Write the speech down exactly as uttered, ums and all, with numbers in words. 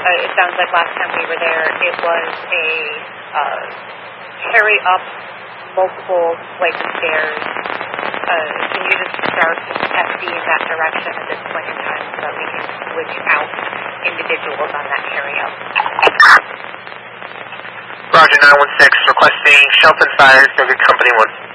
uh, it sounds like last time we were there, it was a uh, carry up multiple flights of stairs. Uh, can you just start F D in that direction at this point in time so that we can switch out individuals on that carry up? Roger, nine one six, requesting Shelton Fires, Nugget Company one.